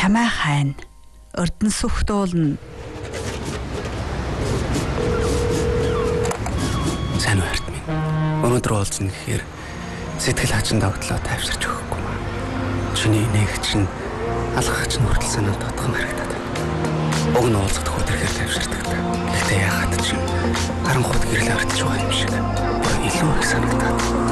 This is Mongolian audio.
Чамай хайна. Өрдөн сүх дуулна. Сайн уу харт минь. Өнөөдөр уулзна гэхээр сэтгэл хачин тогтлоо тайвширч өгөхгүй маа. Чиний нэгч нь алгахч нь хүртэл санаанд тодхон харагдаад байна. Уг нь уулзах хөдөрхөөр тайвширдаг та. Гэхдээ яагаад ч харанхуйд гэрэл артж байгаа юм шиг. Илүү их санагдаад.